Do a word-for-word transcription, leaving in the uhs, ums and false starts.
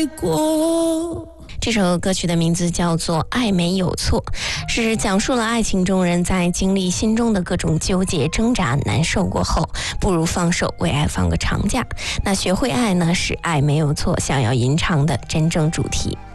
爱过。 这首歌曲的名字叫做《爱没有错》，是讲述了爱情中人在经历心中的各种纠结、挣扎、难受过后，不如放手，为爱放个长假。那学会爱呢，是爱没有错想要吟唱的真正主题。